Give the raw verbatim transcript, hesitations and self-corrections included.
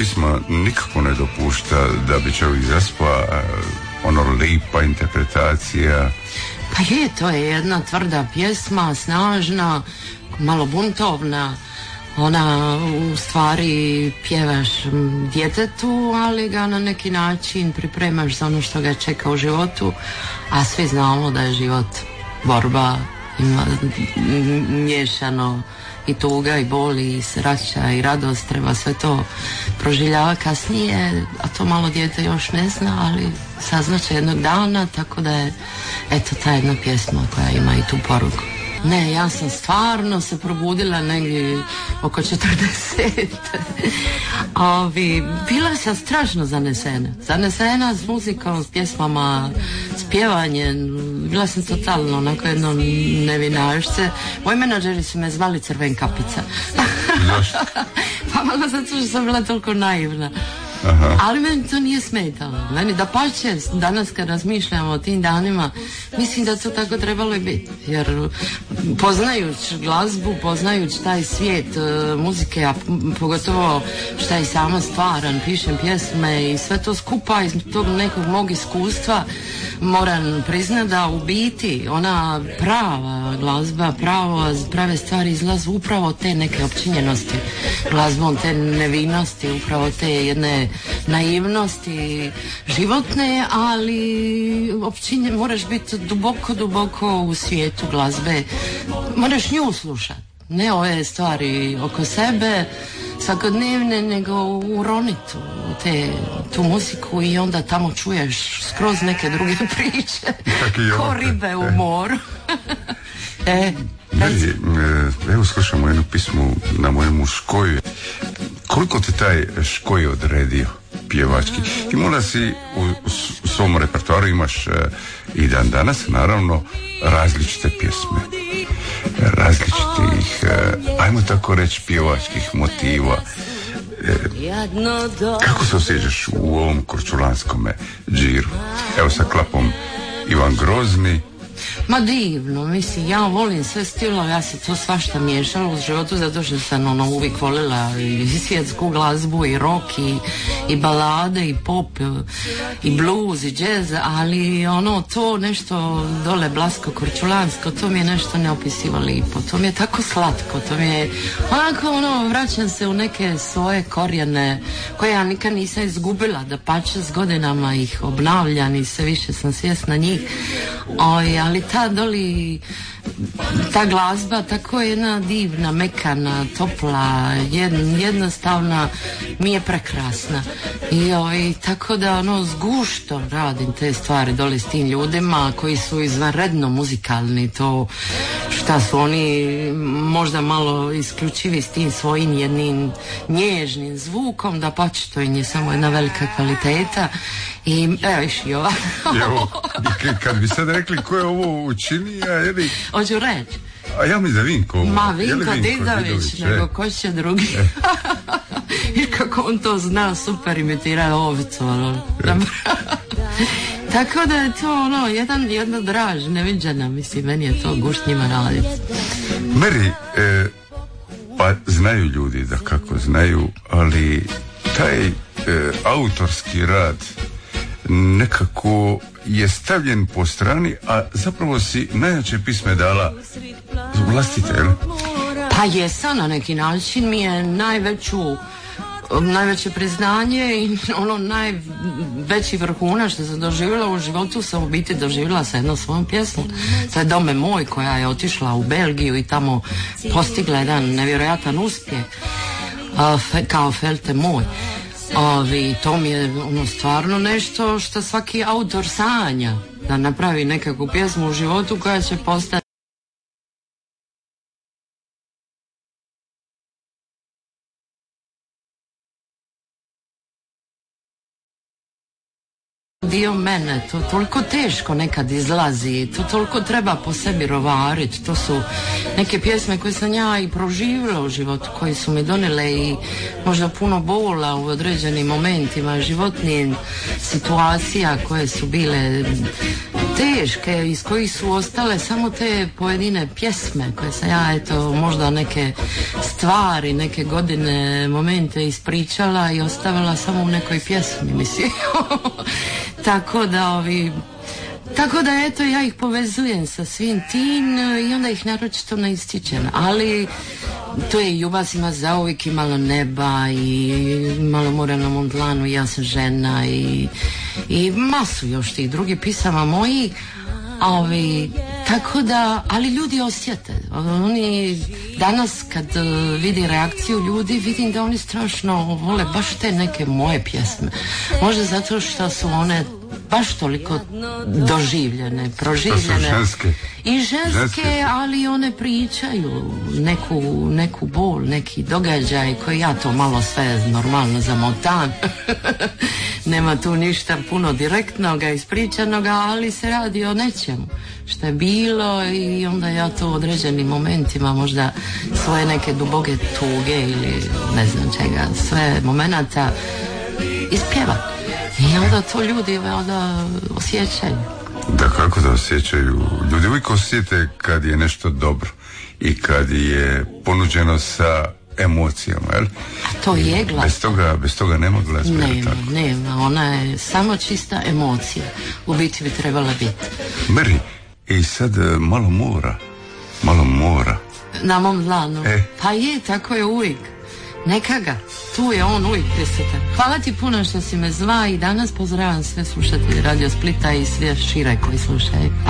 pisma nikako ne dopušta da bi čovjek zaspao, ono lipa interpretacija. Pa je, to je jedna tvrda pjesma, snažna, malo buntovna. Ona u stvari pjevaš djetetu, ali ga na neki način pripremaš za ono što ga čeka u životu, a svi znamo da je život borba, ima miješano i tuga i boli i sreća i radost, treba sve to proživljava kasnije, a to malo dijete još ne zna, ali saznaće jednog dana, tako da je eto ta jedna pjesma koja ima i tu poruku. Ne, ja sam stvarno se probudila negdje oko četrdeset. Ovi, bila sam strašno zanesena. Zanesena s muzikom, s pjesmama, s pjevanjem. Bila sam totalno onako jedno nevinašce. Moji menadžeri su me zvali Crvenkapica. Zašto? Pa malo zato što sam bila toliko naivna. Aha. Ali meni to nije smetalo. Meni da pače, danas kad razmišljamo o tim danima, mislim da to tako trebalo i biti. Jer poznajući glazbu, poznajući taj svijet uh, muzike, a pogotovo šta i sama stvaram, pišem pjesme i sve to skupa iz tog nekog mog iskustva, moram priznati da u biti ona prava glazba, pravo, prave stvari izlaze upravo te neke općinjenosti glazbom, te nevinosti, upravo te jedne naivnosti životne, ali općinje, moraš biti duboko, duboko u svijetu glazbe, moraš nju slušati, ne ove stvari oko sebe svakodnevne, nego uroniti u te, tu muziku i onda tamo čuješ skroz neke druge priče ko ribe u moru. e, Meri, evo slušamo jednu pismu na mojemu Škoju. Koliko te taj Škoj odredio pjevački? I možda si u, u svom repertoaru imaš uh, i dan danas naravno različite pjesme, različitih, uh, ajmo tako reći, pjevačkih motiva. Uh, kako se osjećaš u ovom korčulanskome džiru? Evo sa klapom Ivan Grozni. Ma divno, mislim, ja volim sve stilove, ja sam to svašta miješala u životu zato što sam ono uvijek volila i svjetsku glazbu i rock i, i balade i pop i blues i jazz, ali ono to nešto dole blasko korčulansko, to mi je nešto neopisivo lipo, to mi je tako slatko, to mi je onako ono, vraćam se u neke svoje korijene koje ja nikad nisam izgubila, da pače s godinama ih obnavljam i sve više sam svjesna njih. Oj, ali ta doli, ta glazba tako je jedna divna, mekana, topla, jed, jednostavna, mi je prekrasna. I oj, tako da ono s guštom radim te stvari doli s tim ljudima koji su izvanredno muzikalni, to šta su oni možda malo isključivi s tim svojim jednim nježnim zvukom, da pače to im je samo jedna velika kvaliteta. I evo iš i ova. Evo, kad bi sad rekli ko je ovo učinio, jeli... Hoću reći. A ja mi da Vinko. Ma Vinko Didović, nego ko će drugi. E. I kako on to zna, super imitira ovicu. E. Tako da je to ono, jedan, jedna draž, neviđena, mislim, meni je to gušt njima raditi. Meri, e, pa znaju ljudi da kako znaju, ali taj e, autorski rad nekako je stavljen po strani, a zapravo si najjače pisme dala vlastite, jel? Pa jesam, na neki način mi je najveću najveće priznanje i ono najveći vrhunac što sam doživjela u životu sam u biti doživjela sa jednom svojom pjesmom. To je Dome moj, koja je otišla u Belgiju i tamo postigla jedan nevjerojatan uspjeh kao Felte moj. Ovi, to mi je ono stvarno nešto što svaki autor sanja, da napravi nekakvu pjesmu u životu koja će postati dio mene, to toliko teško nekad izlazi, to toliko treba po sebi rovariti, to su neke pjesme koje sam ja i proživjela u životu, koje su mi donele i možda puno bola u određenim momentima životnih situacija koje su bile teške, iz kojih su ostale samo te pojedine pjesme koje sam ja, eto, možda neke stvari, neke godine, momente ispričala i ostavila samo u nekoj pjesmi, mislim. Tako da ovi... Tako da eto, ja ih povezujem sa svim tim i onda ih naročito ne ističem, ali to je Ljubav ima zauvijek i Malo neba i Malo mora na Mondlanu, Ja sam žena i, i masu još tih drugih pisama mojih. Ovi, tako da, ali ljudi osjete. Oni danas kad uh, vidi reakciju ljudi, vidim da oni strašno vole baš te neke moje pjesme. Možda zato što su one baš toliko doživljene, proživljene. Ženske. I ženske, ženske, ali one pričaju neku, neku bol, neki događaj koji ja to malo sve normalno zamotam. Nema tu ništa puno direktnoga, ispričanoga, ali se radi o nečemu što je bilo i onda ja to u određenim momentima možda svoje neke duboke tuge ili ne znam čega, sve momenata ispjeva. I onda to ljudi onda osjećaju. Da, kako da osjećaju? Ljudi uvijek osjete kad je nešto dobro i kad je ponuđeno sa emocijama, jel? A to je glazba. Bez toga, bez toga nema glazbe. Nema, nema. Ona je samo čista emocija. U biti bi trebala biti. Mary, i sad malo mora. Malo mora. Na mom dlanu. E. Pa je, tako je uvijek. Neka ga. Tu je on uvijek prisutan. Hvala ti puno što si me zva i danas pozdravljam sve slušatelje Radio Splita i sve šire koji slušaju.